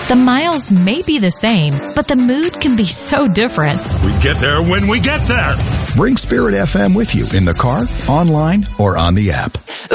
The miles may be the same, but the mood can be so different. We get there when we get there. Bring Spirit FM with you in the car, online, or on the app.